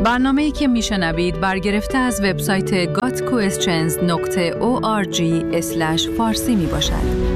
برنامه‌ای که میشنوید برگرفته از وبسایت gotquestions.org/فارسی میباشد.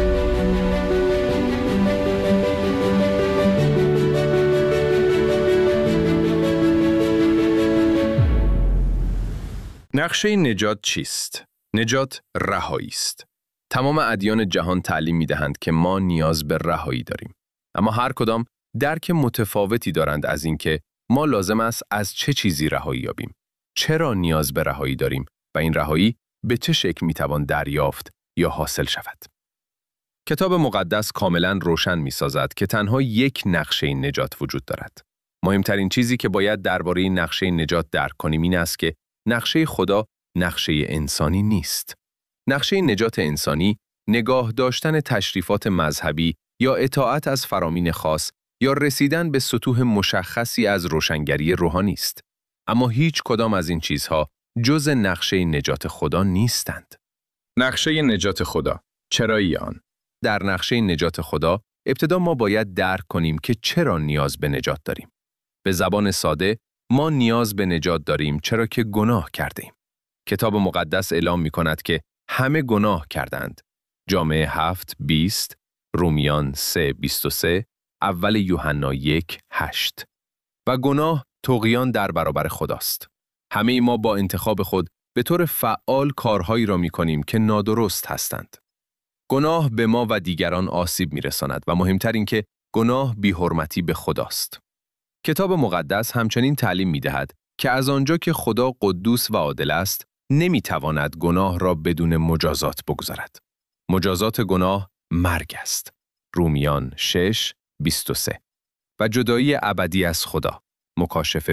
نقشه نجات چیست؟ نجات رهایی است. تمام ادیان جهان تعلیم می‌دهند که ما نیاز به رهایی داریم. اما هر کدام درک متفاوتی دارند از اینکه ما لازم است از چه چیزی رهایی یابیم. چرا نیاز به رهایی داریم و این رهایی به چه شکل می‌توان دریافت یا حاصل شود. کتاب مقدس کاملاً روشن می‌سازد که تنها یک نقشه نجات وجود دارد. مهمترین چیزی که باید درباره نقشه نجات درک کنیم این است که نقشه خدا نقشه انسانی نیست. نقشه نجات انسانی نگاه داشتن تشریفات مذهبی یا اطاعت از فرامین خاص یا رسیدن به سطوح مشخصی از روشنگری روحانی است. اما هیچ کدام از این چیزها جز نقشه نجات خدا نیستند. نقشه نجات خدا، چرایی آن؟ در نقشه نجات خدا ابتدا ما باید درک کنیم که چرا نیاز به نجات داریم. به زبان ساده ما نیاز به نجات داریم چرا که گناه کردیم. کتاب مقدس اعلام می کند که همه گناه کردند. جامعه 7:20، رومیان 3:23، اول یوحنا 1:8. و گناه طغیان در برابر خداست. همه ما با انتخاب خود به طور فعال کارهایی را می کنیم که نادرست هستند. گناه به ما و دیگران آسیب می رساند و مهمتر این که گناه بی‌حرمتی به خداست. کتاب مقدس همچنین تعلیم می دهد که از آنجا که خدا قدوس و عادل است، نمی تواند گناه را بدون مجازات بگذارد. مجازات گناه مرگ است. رومیان 6:23 و جدایی ابدی از خدا. مکاشفه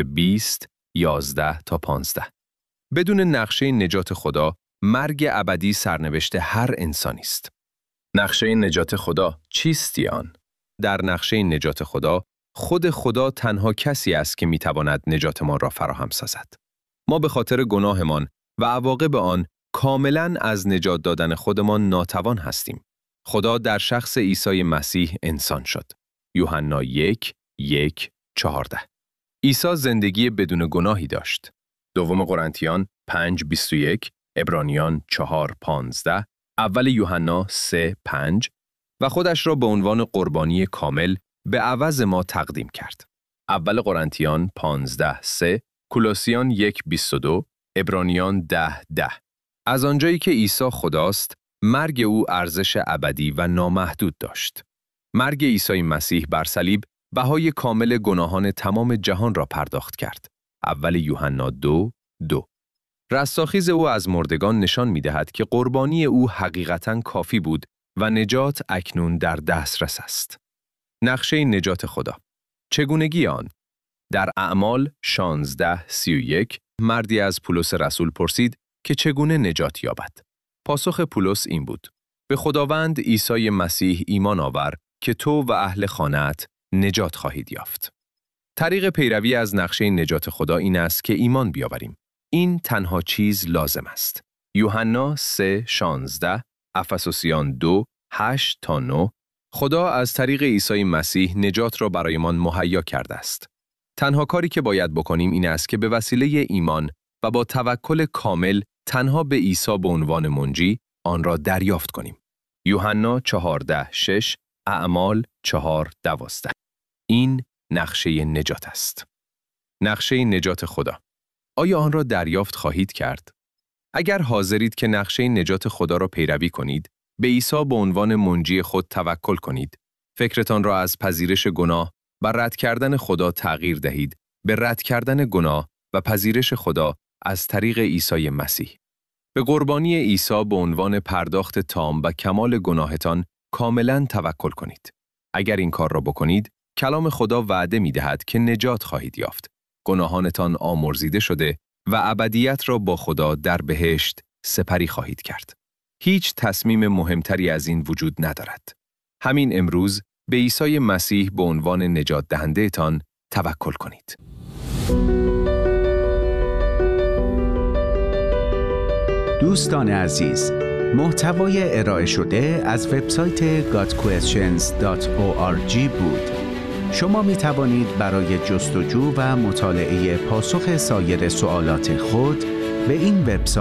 20:11-15. بدون نقشه نجات خدا، مرگ ابدی سرنوشت هر انسانی است. نقشه نجات خدا چیستی آن؟ در نقشه نجات خدا، خود خدا تنها کسی است که میتواند نجات ما را فراهم سازد. ما به خاطر گناهمان و عواقب آن کاملاً از نجات دادن خودمان ناتوان هستیم. خدا در شخص عیسی مسیح انسان شد. یوحنا 1:1-14. عیسی زندگی بدون گناهی داشت. دوم قرنتیان 5:21، عبرانیان 4:15، اول یوحنا 3:5 و خودش را به عنوان قربانی کامل به عوض ما تقدیم کرد. اول قرنتیان 15:3، کولوسیان 1:22، عبرانیان 10:10. از آنجایی که عیسی خداست، مرگ او ارزش ابدی و نامحدود داشت. مرگ عیسی مسیح بر صلیب بهای کامل گناهان تمام جهان را پرداخت کرد. اول یوحنا 2:2. رستاخیز او از مردگان نشان می‌دهد که قربانی او حقیقتاً کافی بود و نجات اکنون در دسترس است. نقشه نجات خدا. چگونگی آن؟ در اعمال 16:31 مردی از پولس رسول پرسید که چگونه نجات یابد. پاسخ پولس این بود: به خداوند عیسی مسیح ایمان آور که تو و اهل خانه‌ات نجات خواهید یافت. طریق پیروی از نقشه نجات خدا این است که ایمان بیاوریم. این تنها چیز لازم است. یوحنا 3:16، افسوسیان 2:8-9. خدا از طریق عیسی مسیح نجات را برایمان مهیا کرده است. تنها کاری که باید بکنیم این است که به وسیله ایمان و با توکل کامل تنها به عیسی به عنوان منجی آن را دریافت کنیم. یوحنا 14:6، اعمال 4:12. این نقشه نجات است. نقشه نجات خدا. آیا آن را دریافت خواهید کرد؟ اگر حاضرید که نقشه نجات خدا را پیروی کنید، به عیسی به عنوان منجی خود توکل کنید. فکرتان را از پذیرش گناه و رد کردن خدا تغییر دهید به رد کردن گناه و پذیرش خدا از طریق عیسی مسیح. به قربانی عیسی به عنوان پرداخت تام و کمال گناهتان کاملاً توکل کنید. اگر این کار را بکنید، کلام خدا وعده می‌دهد که نجات خواهید یافت. گناهانتان آمرزیده شده و ابدیت را با خدا در بهشت سپری خواهید کرد. هیچ تصمیم مهمتری از این وجود ندارد. همین امروز به عیسی مسیح به عنوان نجات دهنده تان توکل کنید. دوستان عزیز، محتوای ارائه شده از وبسایت gotquestions.org بود. شما می توانید برای جستجو و مطالعه پاسخ سایر سوالات خود به این وبسایت